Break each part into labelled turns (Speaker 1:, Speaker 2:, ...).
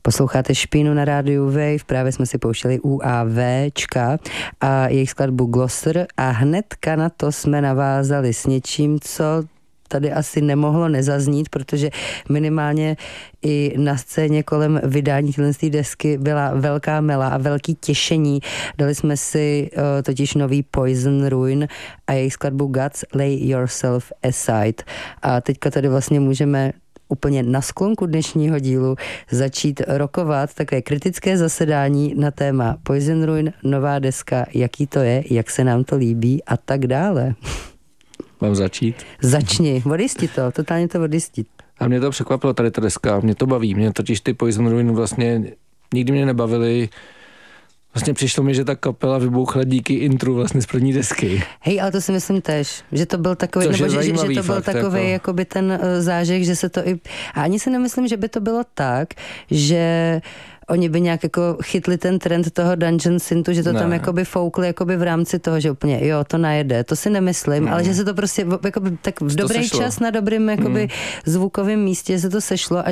Speaker 1: Posloucháte Špínu na rádiu Wave, právě jsme si pouštěli UAVčka a jejich skladbu Glosser a hnedka na to jsme navázali s něčím, co tady asi nemohlo nezaznít, protože minimálně i na scéně kolem vydání té desky byla velká mela a velký těšení. Dali jsme si totiž nový Poison Ruin a jejich skladbu Gods Lay Yourself Aside. A teďka tady vlastně můžeme úplně na sklonku dnešního dílu začít rokovat takové kritické zasedání na téma Poison Ruin, nová deska, jaký to je, jak se nám to líbí a tak dále.
Speaker 2: Mám začít?
Speaker 1: Začni, odjistit to, totálně to odjistit.
Speaker 2: A mě to překvapilo tady ta deska, mě to baví, mě totiž ty Poison Ruin vlastně nikdy mě nebavily. Vlastně přišlo mi, že ta kapela vybouchla díky intru vlastně z první desky.
Speaker 1: Hej, ale to si myslím tež, že to byl takový, nebo že to byl fakt, takový jakoby ten zážeh, že se to i... A ani si nemyslím, že by to bylo tak, že oni by nějak jako chytli ten trend toho Dungeon Synthu, že to tam jakoby foukli jakoby v rámci toho, že úplně jo, to najede. To si nemyslím, ale že se to prostě jakoby tak v dobrý čas na dobrým jakoby zvukovém místě se to sešlo a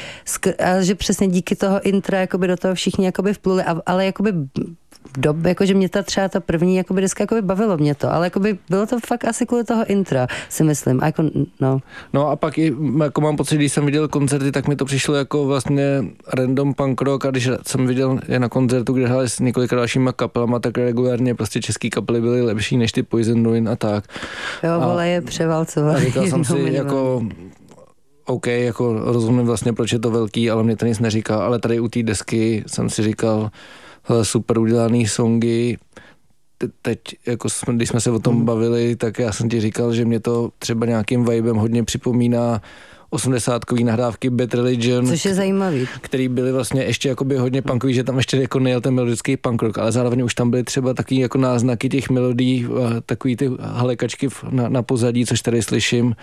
Speaker 1: že přesně díky toho intra jakoby do toho všichni jakoby vpluli, ale jakoby jakože mě třeba ta první jakoby deska jakoby bavilo mě to, ale jakoby bylo to fakt asi kvůli toho intra, si myslím. A jako,
Speaker 2: no a pak i jako mám pocit, když jsem viděl koncerty, tak mi to přišlo jako vlastně random punk rock a když jsem viděl je na koncertu, kde hráli s několika dalšíma kapelama, tak regulárně prostě český kapely byly lepší než ty Poison Ruin a tak.
Speaker 1: Jo, vole je převálcovali.
Speaker 2: A říkal jsem si jako OK, jako rozumím vlastně, proč je to velký, ale mě to nic neříká, ale tady u té desky jsem si říkal, super udělaný songy. Teď, jako když jsme se o tom bavili, tak já jsem ti říkal, že mě to třeba nějakým vibem hodně připomíná 80kový nahrávky Bad Religion.
Speaker 1: Což je zajímavý.
Speaker 2: Který byly vlastně ještě jakoby hodně punkový, že tam ještě jako nejel ten melodický punk rock, ale zároveň už tam byly třeba takový jako náznaky těch melodí, takový ty halekačky na pozadí, což tady slyším.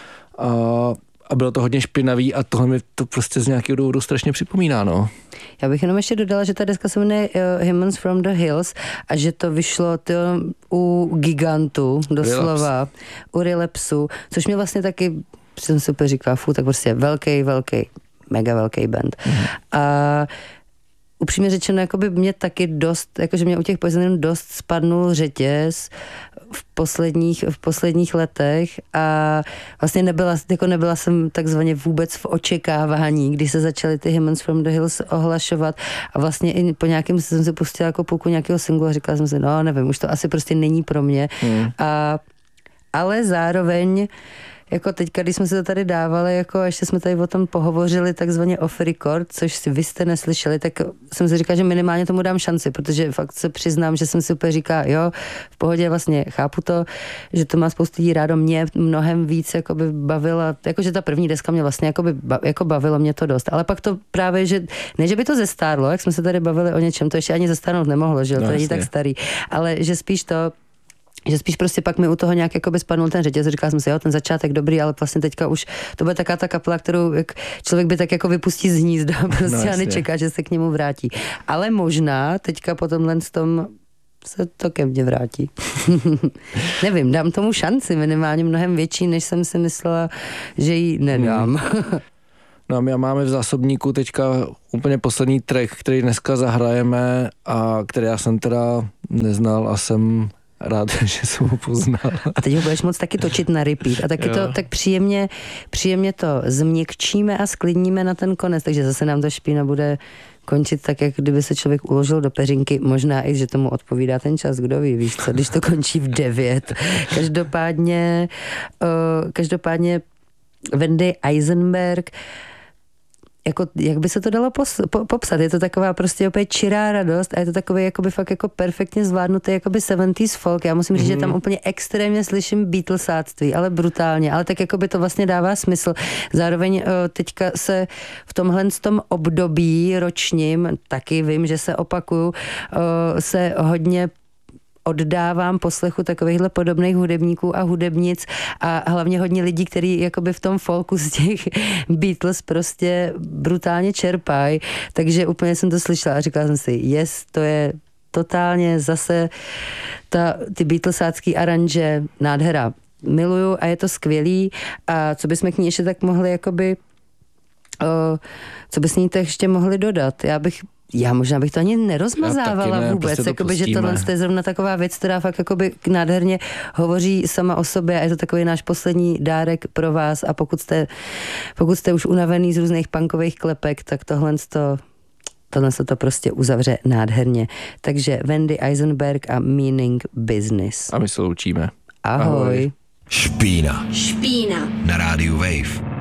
Speaker 2: A bylo to hodně špinavý a tohle mi to prostě z nějakého důvodu strašně připomíná, no.
Speaker 1: Já bych jenom ještě dodala, že ta deska se jmenuje Humans from the Hills a že to vyšlo u Gigantu, doslova, u Relapsu, což mě vlastně taky, jsem si úplně říkala, tak prostě velký, mega velký band. A upřímně řečeno, jakoby mě taky dost, jakože mě u těch Poison dost spadnul řetěz v posledních letech a vlastně nebyla jsem takzvaně vůbec v očekávání, když se začaly ty Humans from the Hills ohlašovat a vlastně i po nějakém jsem si pustila jako půlku nějakého singlu a říkala jsem si, no nevím, už to asi prostě není pro mě. Ale zároveň jako teďka, když jsme se to tady dávali, jako ještě jsme tady o tom pohovořili takzvaně off record, což si vy jste neslyšeli, tak jsem si říkala, že minimálně tomu dám šanci, protože fakt se přiznám, že jsem si úplně říkala, jo, v pohodě vlastně chápu to, že to má spoustu lidí rádo, mě mnohem víc jakoby bavila, jakože ta první deska mě vlastně jako bavilo mě to dost, ale pak to právě, že ne, že by to zestárlo, jak jsme se tady bavili o něčem, to ještě ani zestárnout nemohlo, že to není tak starý, ale že spíš prostě pak mi u toho nějak jakoby spadnul ten řetěz, říkala jsem si, jo, ten začátek dobrý, ale vlastně teďka už to bude taká ta kapela, kterou jak člověk by tak jako vypustí z hnízda prostě a nečeká, že se k němu vrátí. Ale možná teďka po tomhle tom se to ke mně vrátí. Nevím, dám tomu šanci minimálně mnohem větší, než jsem si myslela, že ji nedám.
Speaker 2: No a my máme v zásobníku teďka úplně poslední track, který dneska zahrajeme a který já jsem teda neznal a jsem rád, že jsem ho poznal.
Speaker 1: A teď ho budeš moc taky točit na repeat a taky to tak příjemně to změkčíme a sklidníme na ten konec, takže zase nám ta špína bude končit tak, jak kdyby se člověk uložil do peřinky, možná i, že tomu odpovídá ten čas, kdo ví, víš co, když to končí v 9. Každopádně Wendy Eisenberg, jako, jak by se to dalo popsat? Je to taková prostě opět čirá radost a je to takový jakoby fakt jako perfektně zvládnutý jakoby 70s folk. Já musím říct, že tam úplně extrémně slyším Beatlesáctví, ale brutálně, ale tak jakoby to vlastně dává smysl. Zároveň teďka se v tomhle tom období ročním, taky vím, že se opakuju, se hodně oddávám poslechu takovýchhle podobných hudebníků a hudebnic a hlavně hodně lidí, kteří jakoby v tom folku z těch Beatles prostě brutálně čerpají. Takže úplně jsem to slyšela a říkala jsem si, to je totálně zase ty Beatlesácký aranže nádhera. Miluju a je to skvělý a co bychom k ní ještě tak mohli jakoby Co bys ní to ještě mohli dodat? Já možná bych to ani nerozmazávala
Speaker 2: ne,
Speaker 1: vůbec,
Speaker 2: prostě
Speaker 1: jakoby, že tohle je zrovna taková věc, která fakt jakoby nádherně hovoří sama o sobě a je to takový náš poslední dárek pro vás a pokud jste už unavený z různých punkových klepek, tak tohle to prostě uzavře nádherně. Takže Wendy Eisenberg a Meaning Business.
Speaker 2: A my se loučíme.
Speaker 1: Ahoj.
Speaker 3: Špína. Na rádiu Wave.